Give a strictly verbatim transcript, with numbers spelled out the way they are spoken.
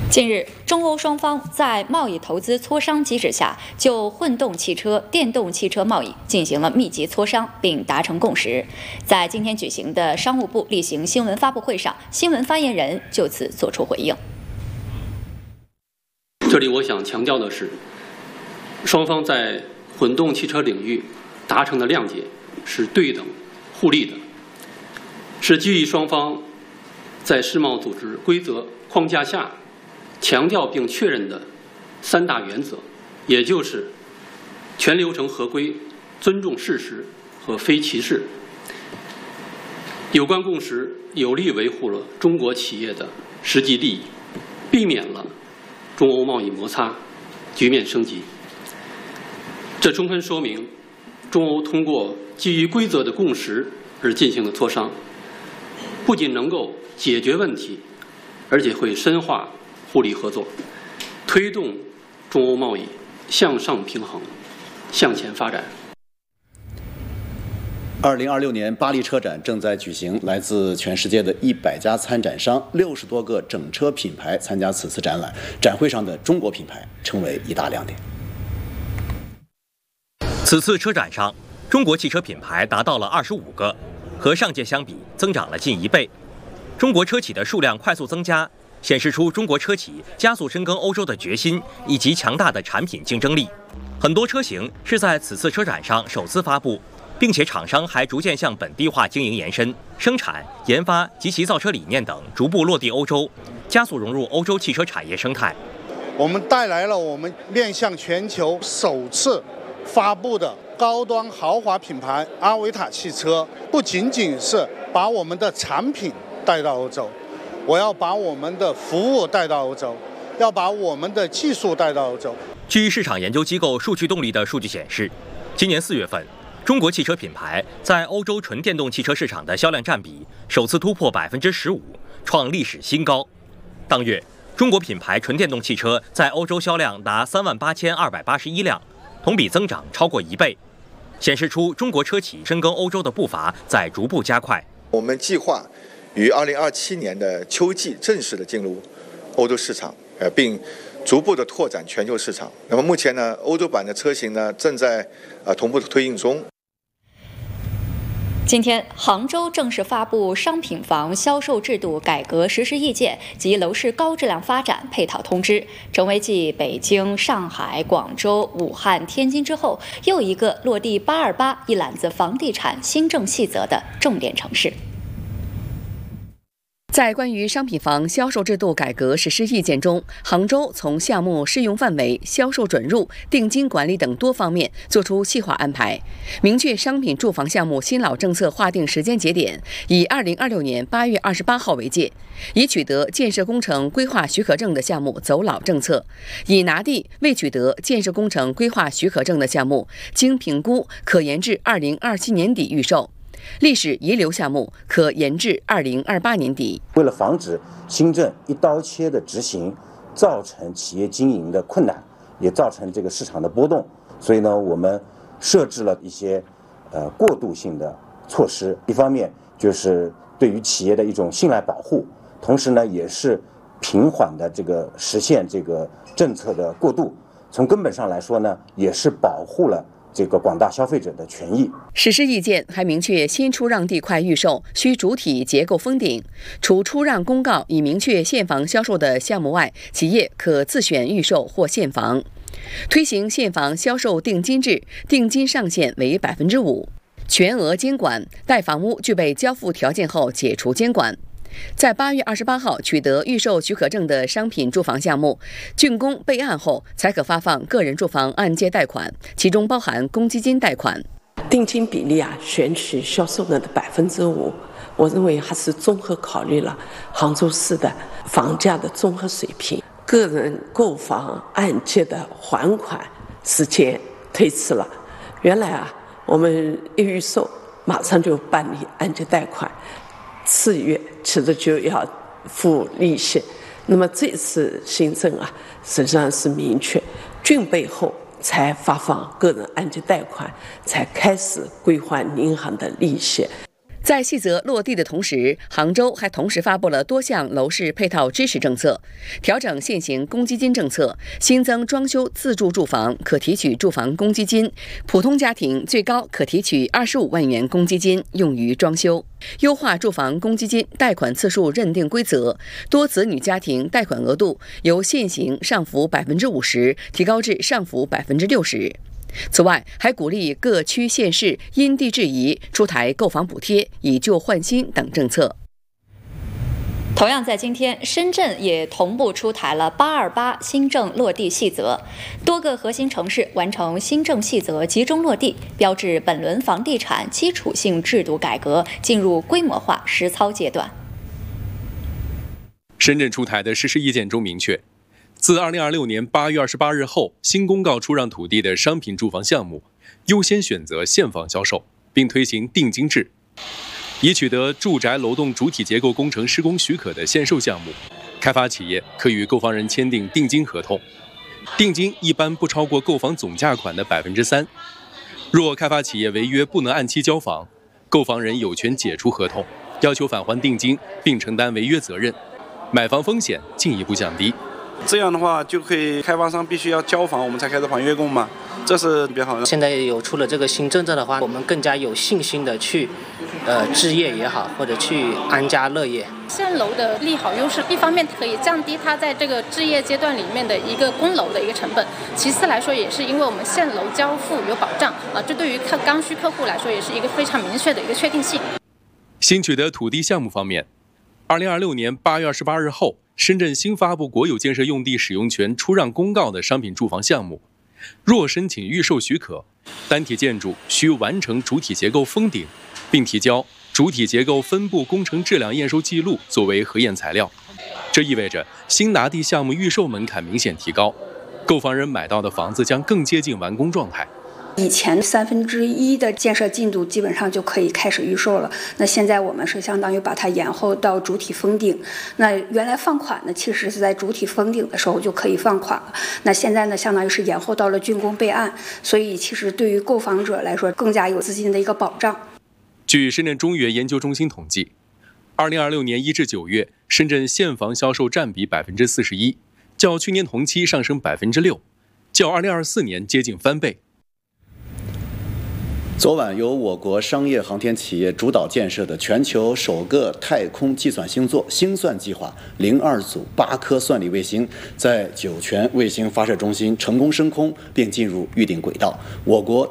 近日，中欧双方在贸易投资磋商机制下，就混动汽车、电动汽车贸易进行了密集磋商，并达成共识。在今天举行的商务部例行新闻发布会上，新闻发言人就此作出回应。 这里我想强调的是，双方在混动汽车领域达成的谅解是对等互利的，是基于双方在世贸组织规则框架下强调并确认的三大原则，也就是全流程合规、尊重事实和非歧视。有关共识有力维护了中国企业的实际利益，避免了中欧贸易摩擦局面升级。这充分说明，中欧通过基于规则的共识而进行的磋商，不仅能够解决问题，而且会深化互利合作，推动中欧贸易向上平衡、向前发展。 二零二六年巴黎车展正在举行，来自全世界的一百家参展商、六十多个整车品牌参加此次展览。展会上的中国品牌成为一大亮点。 此次车展上，中国汽车品牌达到了二十五个，和上届相比增长了近一倍。中国车企的数量快速增加，显示出中国车企加速深耕欧洲的决心以及强大的产品竞争力。很多车型是在此次车展上首次发布。并且厂商还逐渐向本地化经营延伸，生产、研发及其造车理念等逐步落地欧洲，加速融入欧洲汽车产业生态。 我们带来了我们面向全球首次发布的高端豪华品牌阿维塔汽车，不仅仅是把我们的产品带到欧洲，我要把我们的服务带到欧洲，要把我们的技术带到欧洲。 据市场研究机构数据动力的数据显示，今年四月份。中国汽车品牌在欧洲纯电动汽车市场的销量占比首次突破百分之十五，创历史新高。当月，中国品牌纯电动汽车在欧洲销量达三万八千二百八十一辆，同比增长超过一倍，显示出中国车企深耕欧洲的步伐在逐步加快。 我们计划于二零二七年的秋季正式的进入欧洲市场，呃，并逐步的拓展全球市场。那么目前呢，欧洲版的车型呢正在呃同步的推进中。 今天，杭州正式发布《商品房销售制度改革实施意见及楼市高质量发展配套通知》，成为继北京、上海、广州、武汉、天津之后，又一个落地“八二八”一揽子房地产新政细则的重点城市。 在关于商品房销售制度改革实施意见中，杭州从项目适用范围、销售准入、定金管理等多方面作出细化安排，明确商品住房项目新老政策划定时间节点，以二零二六年八月二十八号为界，已取得建设工程规划许可证的项目走老政策，已拿地未取得建设工程规划许可证的项目，经评估可延至二零二七年底预售。历史遗留项目可延至二零二八年底。 为了防止新政一刀切的执行，造成企业经营的困难，也造成这个市场的波动，所以呢，我们设置了一些呃过渡性的措施。一方面就是对于企业的一种信赖保护，同时呢，也是平缓的这个实现这个政策的过渡。从根本上来说呢，也是保护了这个广大消费者的权益。 实施意见还明确，新出让地块预售需主体结构封顶，除出让公告已明确现房销售的项目外，企业可自选预售或现房。推行现房销售定金制，定金上限为百分之五，全额监管，待房屋具备交付条件后解除监管。在八月二十八号取得预售许可证的商品住房项目，竣工备案后才可发放个人住房按揭贷款，其中包含公积金贷款。 定金比例啊，选取销售额的百分之五，我认为还是综合考虑了杭州市的房价的综合水平，个人购房按揭的还款时间推迟了。原来啊，我们一预售马上就办理按揭贷款。次月其实就要付利息，那么这次新政啊，实际上是明确竣备后才发放个人按揭贷款，才开始归还银行的利息。 在细则落地的同时，杭州还同时发布了多项楼市配套支持政策，调整现行公积金政策，新增装修自住住房可提取住房公积金，普通家庭最高可提取二十五万元公积金用于装修，优化住房公积金贷款次数认定规则，多子女家庭贷款额度由现行上浮百分之五十提高至上浮百分之六十。此外，还鼓励各区县市因地制宜出台购房补贴、以旧换新等政策。 同样在今天，深圳也同步出台了八二八新政落地细则，多个核心城市完成新政细则集中落地，标志本轮房地产基础性制度改革进入规模化实操阶段。 深圳出台的实施意见中明确，自二零二六年八月二十八日后，新公告出让土地的商品住房项目，优先选择现房销售，并推行定金制。已取得住宅楼栋主体结构工程施工许可的限售项目，开发企业可与购房人签订定金合同，定金一般不超过购房总价款的百分之三。若开发企业违约不能按期交房，购房人有权解除合同，要求返还定金，并承担违约责任，买房风险进一步降低。 这样的话，就可以开发商必须要交房，我们才开始还月供嘛，这是比较好的。 现在有出了这个新政策的话，我们更加有信心的去，呃，置业也好，或者去安家乐业。 现楼的利好优势，一方面可以降低它在这个置业阶段里面的一个供楼的一个成本，其次来说也是因为我们现楼交付有保障啊，这对于客刚需客户来说也是一个非常明确的一个确定性。 新取得土地项目方面，二零二六年八月二十八日后，深圳新发布国有建设用地使用权出让公告的商品住房项目，若申请预售许可，单体建筑需完成主体结构封顶，并提交主体结构分布工程质量验收记录作为核验材料。这意味着新拿地项目预售门槛明显提高，购房人买到的房子将更接近完工状态。 以前三分之一的建设进度基本上就可以开始预售了，那现在我们是相当于把它延后到主体封顶。那原来放款呢，其实是在主体封顶的时候就可以放款了，那现在呢，相当于是延后到了竣工备案，所以其实对于购房者来说，更加有资金的一个保障。 据深圳中原研究中心统计，二零二六年一至九月，深圳现房销售占比百分之四十一，较去年同期上升百分之六，较二零二四年接近翻倍。 昨晚，由我国商业航天企业主导建设的全球首个太空计算星座星算计划零二组八颗算力卫星，在酒泉卫星发射中心成功升空并进入预定轨道。我国